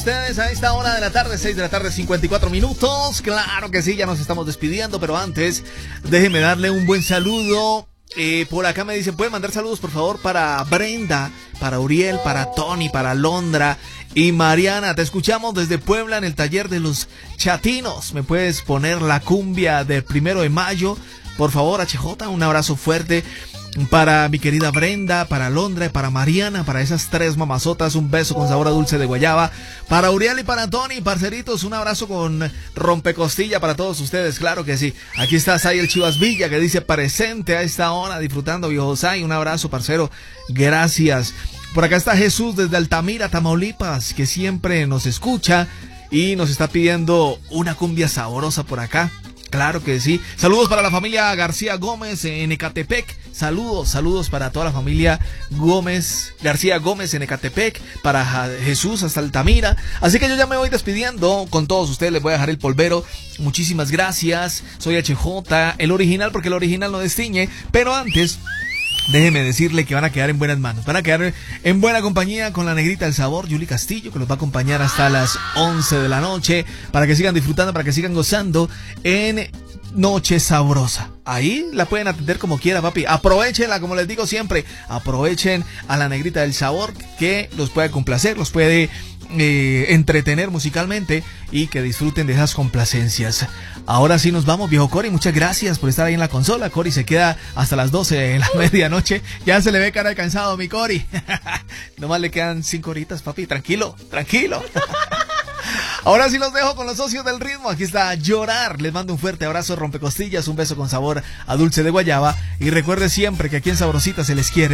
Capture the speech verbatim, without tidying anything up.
Ustedes a esta hora de la tarde, seis de la tarde, cincuenta y cuatro minutos. Claro que sí, ya nos estamos despidiendo, pero antes déjenme darle un buen saludo. Eh, por acá me dicen, ¿pueden mandar saludos por favor para Brenda, para Uriel, para Tony, para Londra y Mariana? Te escuchamos desde Puebla en el taller de los chatinos. ¿Me puedes poner la cumbia del primero de mayo? Por favor, H J, un abrazo fuerte para mi querida Brenda, para Londra y para Mariana, para esas tres mamazotas, un beso con sabor a dulce de guayaba. Para Uriel y para Tony, parceritos, un abrazo con rompecostilla para todos ustedes, claro que sí. Aquí está Sayel Chivas Villa, que dice presente a esta hora, disfrutando, viejo Say, un abrazo, parcero, gracias. Por acá está Jesús desde Altamira, Tamaulipas, que siempre nos escucha y nos está pidiendo una cumbia saborosa por acá. Claro que sí. Saludos para la familia García Gómez en Ecatepec. Saludos, saludos para toda la familia Gómez, García Gómez en Ecatepec, para Jesús hasta Altamira. Así que yo ya me voy despidiendo con todos ustedes, les voy a dejar el polvero. Muchísimas gracias. Soy H J, el original, porque el original no destiñe. Pero antes, déjeme decirle que van a quedar en buenas manos. Van a quedar en buena compañía con la negrita del sabor, Yuli Castillo, que los va a acompañar hasta las once de la noche, para que sigan disfrutando, para que sigan gozando en Noche Sabrosa. Ahí la pueden atender como quiera, papi. Aprovechenla, como les digo siempre. Aprovechen a la negrita del sabor, que los puede complacer, los puede eh, entretener musicalmente y que disfruten de esas complacencias. Ahora sí nos vamos, viejo Cory. Muchas gracias por estar ahí en la consola. Cory se queda hasta las doce de la medianoche. Ya se le ve cara de cansado, mi Cory. Nomás le quedan cinco horitas, papi. Tranquilo, tranquilo. Ahora sí los dejo con los socios del ritmo. Aquí está Llorar. Les mando un fuerte abrazo, rompecostillas, un beso con sabor a dulce de guayaba. Y recuerde siempre que aquí en Sabrosita se les quiere.